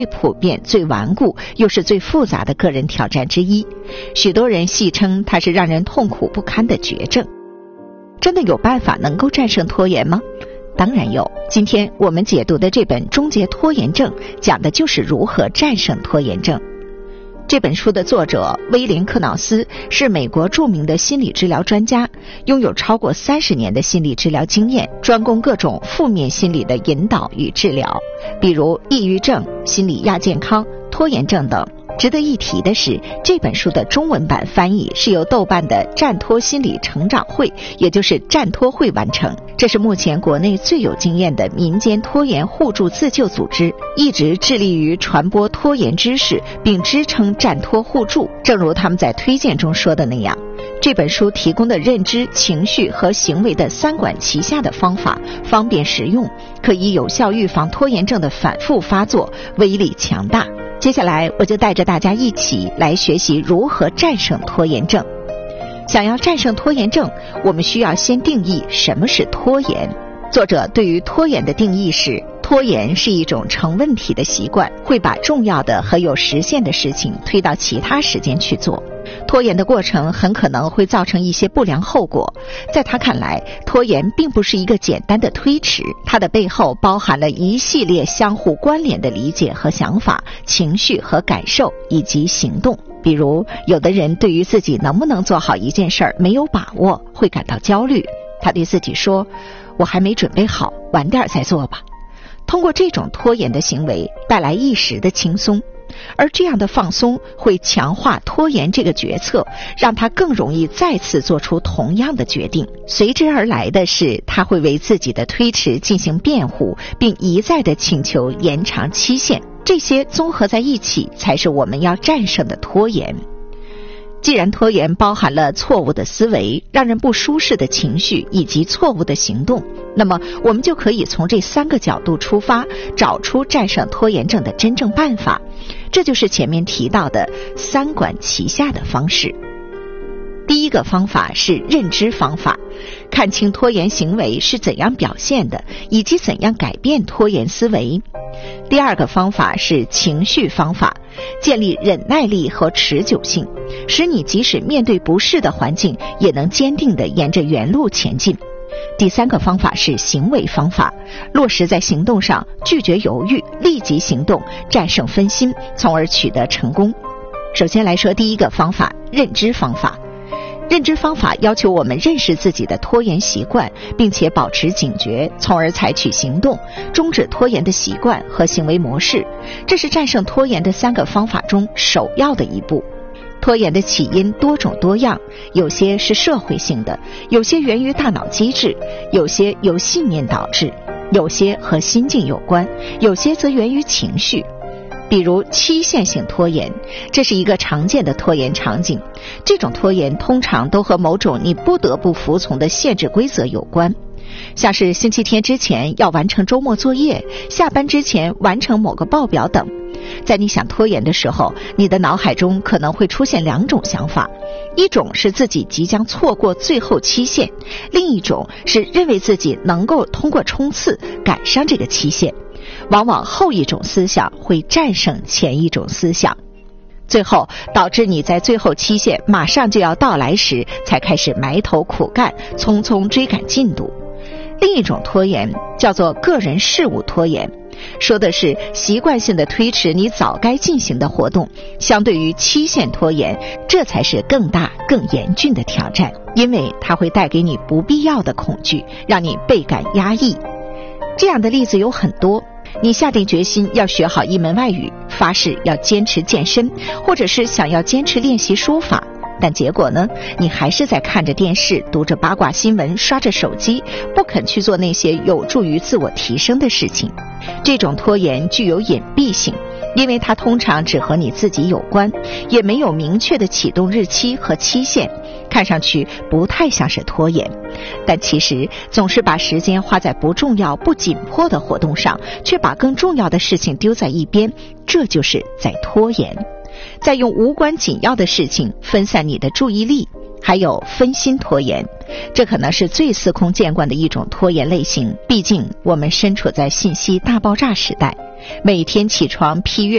普遍、最顽固又是最复杂的个人挑战之一。许多人戏称它是让人痛苦不堪的绝症。真的有办法能够战胜拖延吗？当然有。今天我们解读的这本《终结拖延症》讲的就是如何战胜拖延症。这本书的作者威廉·克瑙斯是美国著名的心理治疗专家，拥有超过30年的心理治疗经验，专攻各种负面心理的引导与治疗，比如抑郁症、心理亚健康、拖延症等。值得一提的是，这本书的中文版翻译是由豆瓣的战拖心理成长会，也就是战拖会完成。这是目前国内最有经验的民间拖延互助自救组织，一直致力于传播拖延知识，并支撑战拖互助。正如他们在推荐中说的那样，这本书提供的认知、情绪和行为的3管齐下的方法方便实用，可以有效预防拖延症的反复发作，威力强大。接下来我就带着大家一起来学习如何战胜拖延症。想要战胜拖延症，我们需要先定义什么是拖延。作者对于拖延的定义是：拖延是一种成问题的习惯，会把重要的和有实现的事情推到其他时间去做。拖延的过程很可能会造成一些不良后果。在他看来，拖延并不是一个简单的推迟，它的背后包含了一系列相互关联的理解和想法、情绪和感受以及行动。比如，有的人对于自己能不能做好一件事没有把握，会感到焦虑。他对自己说：“我还没准备好，晚点再做吧。”通过这种拖延的行为带来一时的轻松，而这样的放松会强化拖延这个决策，让他更容易再次做出同样的决定。随之而来的是，他会为自己的推迟进行辩护，并一再地请求延长期限。这些综合在一起，才是我们要战胜的拖延。既然拖延包含了错误的思维、让人不舒适的情绪以及错误的行动，那么我们就可以从这3个角度出发，找出战胜拖延症的真正办法。这就是前面提到的3管齐下的方式。第一个方法是认知方法，看清拖延行为是怎样表现的，以及怎样改变拖延思维。第二个方法是情绪方法，建立忍耐力和持久性，使你即使面对不适的环境，也能坚定地沿着原路前进。第3个方法是行为方法，落实在行动上，拒绝犹豫，立即行动，战胜分心，从而取得成功。首先来说第一个方法，认知方法。认知方法要求我们认识自己的拖延习惯，并且保持警觉，从而采取行动，终止拖延的习惯和行为模式。这是战胜拖延的3个方法中首要的一步。拖延的起因多种多样，有些是社会性的，有些源于大脑机制，有些由信念导致，有些和心境有关，有些则源于情绪。比如期限性拖延，这是一个常见的拖延场景。这种拖延通常都和某种你不得不服从的限制规则有关，像是星期天之前要完成周末作业，下班之前完成某个报表等。在你想拖延的时候，你的脑海中可能会出现2种想法，一种是自己即将错过最后期限，另一种是认为自己能够通过冲刺赶上这个期限。往往后一种思想会战胜前一种思想，最后导致你在最后期限马上就要到来时才开始埋头苦干，匆匆追赶进度。另一种拖延叫做个人事务拖延，说的是习惯性的推迟你早该进行的活动。相对于期限拖延，这才是更大更严峻的挑战，因为它会带给你不必要的恐惧，让你倍感压抑。这样的例子有很多，你下定决心要学好一门外语，发誓要坚持健身，或者是想要坚持练习书法，但结果呢，你还是在看着电视，读着八卦新闻，刷着手机，不肯去做那些有助于自我提升的事情。这种拖延具有隐蔽性，因为它通常只和你自己有关，也没有明确的启动日期和期限，看上去不太像是拖延。但其实总是把时间花在不重要不紧迫的活动上，却把更重要的事情丢在一边，这就是在拖延，在用无关紧要的事情分散你的注意力。还有分心拖延，这可能是最司空见惯的一种拖延类型，毕竟我们身处在信息大爆炸时代，每天起床批阅